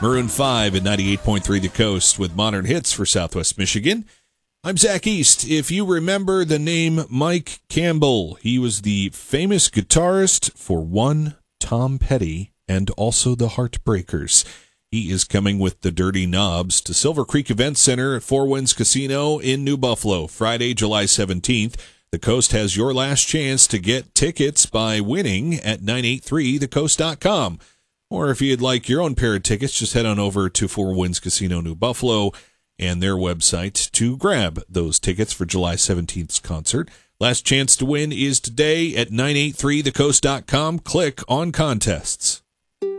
Maroon 5 at 98.3 The Coast with modern hits for Southwest Michigan. I'm Zach East. If you remember the name Mike Campbell, he was the famous guitarist for one Tom Petty and also the Heartbreakers. He is coming with the Dirty Knobs to Silver Creek Event Center at Four Winds Casino in New Buffalo, Friday, July 17th. The Coast has your last chance to get tickets by winning at 983thecoast.com. Or if you'd like your own pair of tickets, just head on over to Four Winds Casino New Buffalo and their website to grab those tickets for July 17th's concert. Last chance to win is today at 983thecoast.com. Click on contests.